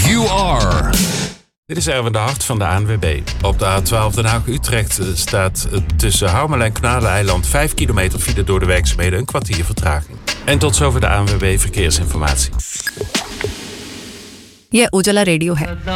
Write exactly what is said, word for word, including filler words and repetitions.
You are. Dit is Erwin de Hart van de A N W B. Op de A twaalf Den Haag-Utrecht staat tussen Harmelen en Kanaleneiland vijf kilometer file door de werkzaamheden, een kwartier vertraging. En tot zover de A N W B Verkeersinformatie. यह उजाला रेडियो है।